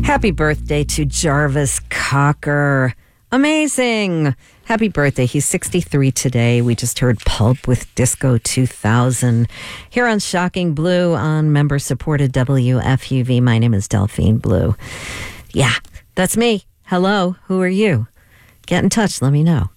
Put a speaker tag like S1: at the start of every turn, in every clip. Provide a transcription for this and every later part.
S1: Happy birthday to Jarvis Cocker. Amazing. Happy birthday. He's 63 today. We just heard Pulp with Disco 2000. Here on Shocking Blue on member-supported WFUV. My name is Delphine Blue. Yeah, that's me. Hello, who are you? Get in touch. Let me know.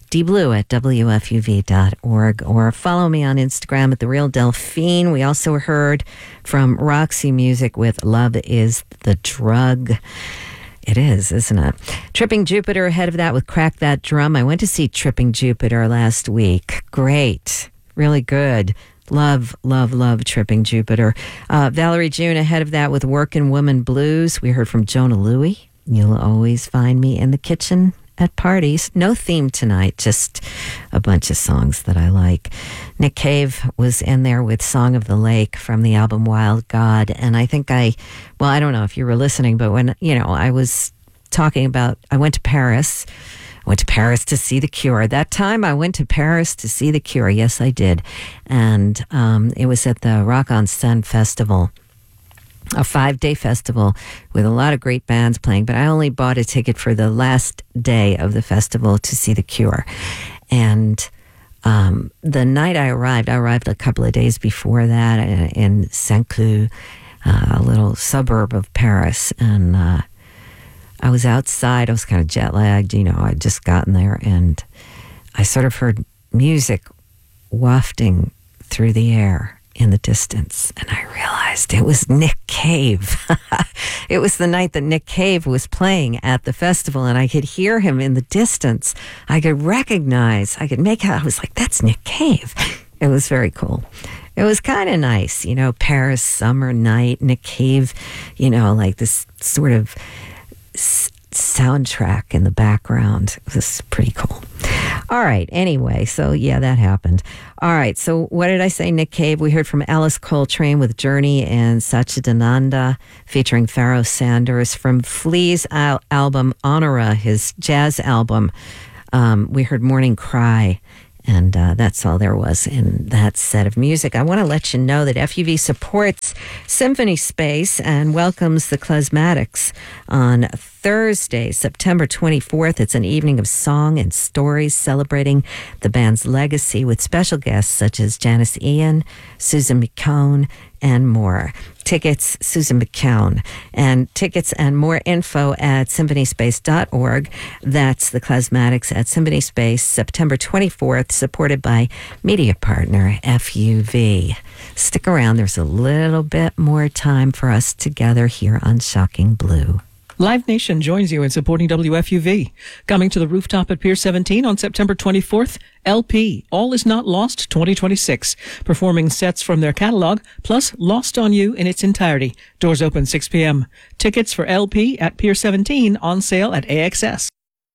S1: dblue@wfuv.org or follow me on Instagram at The Real Delphine. We also heard from Roxy Music with Love is the Drug. It is, isn't it? Tripping Jupiter ahead of that with Crack That Drum. I went to see Tripping Jupiter last week. Great. Really good. Love, love, love Tripping Jupiter. Valerie June ahead of that with Workin' Woman Blues. We heard from Jonah Louie. You'll always find me in the kitchen at parties. No theme tonight, just a bunch of songs that I like. Nick Cave was in there with Song of the Lake from the album Wild God. And I think I don't know if you were listening, but when, I was talking about, I went to Paris. I went to Paris to see The Cure. That time I went to Paris to see The Cure. Yes, I did. And it was at the Rock on Seine Festival. A 5-day festival with a lot of great bands playing, but I only bought a ticket for the last day of the festival to see The Cure. And the night I arrived a couple of days before that in Saint-Cloud, a little suburb of Paris. And I was outside. I was kind of jet lagged. I'd just gotten there, and I sort of heard music wafting through the air in the distance, and I realized it was Nick Cave. It was the night that Nick Cave was playing at the festival, and I could hear him in the distance. I could make out. I was like, that's Nick Cave. It was very cool. It was kind of nice, Paris summer night, Nick Cave, like this sort of soundtrack in the background. It was pretty cool. All right. Anyway, so yeah, that happened. All right. So what did I say? Nick Cave. We heard from Alice Coltrane with Journey and Satchidananda featuring Pharoah Sanders from Flea's album Honora, his jazz album. We heard Morning Cry. And that's all there was in that set of music. I want to let you know that FUV supports Symphony Space and welcomes the Klezmatics on Thursday, September 24th. It's an evening of song and stories celebrating the band's legacy with special guests such as Janice Ian, Susan McCone, and more. Tickets, Susan McCown. And tickets and more info at symphonyspace.org. That's the Klezmatics at Symphony Space, September 24th, supported by media partner FUV. Stick around. There's a little bit more time for us together here on Shocking Blue.
S2: Live Nation joins you in supporting WFUV. Coming to the rooftop at Pier 17 on September 24th, LP, All Is Not Lost 2026, performing sets from their catalog, plus Lost on You in its entirety. Doors open 6 p.m. Tickets for LP at Pier 17 on sale at AXS.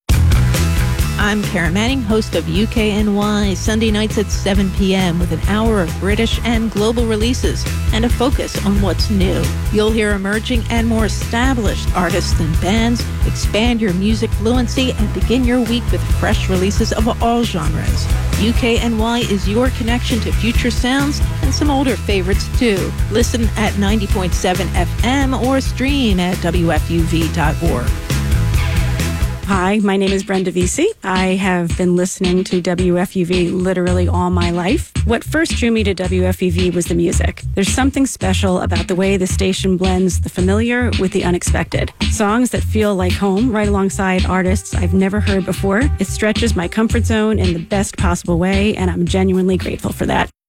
S3: I'm Karen Manning, host of UKNY, Sunday nights at 7 p.m. with an hour of British and global releases and a focus on what's new. You'll hear emerging and more established artists and bands, expand your music fluency, and begin your week with fresh releases of all genres. UKNY is your connection to future sounds and some older favorites too. Listen at 90.7 FM or stream at WFUV.org.
S4: Hi, my name is Brenda Vesey. I have been listening to WFUV literally all my life. What first drew me to WFUV was the music. There's something special about the way the station blends the familiar with the unexpected. Songs that feel like home right alongside artists I've never heard before. It stretches my comfort zone in the best possible way, and I'm genuinely grateful for that.